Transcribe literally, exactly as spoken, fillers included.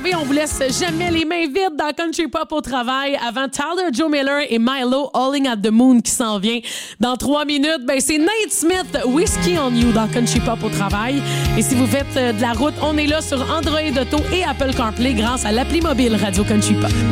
savez, on vous laisse jamais les mains vides dans Country Pop au travail. Avant Tyler, Joe Miller et Milo, Howling at the Moon qui s'en vient dans trois minutes. Ben, c'est Nate Smith, Whiskey on You dans Country Pop au travail. Et si vous faites de la route, on est là sur Android Auto et Apple CarPlay grâce à l'appli mobile Radio Country Pop.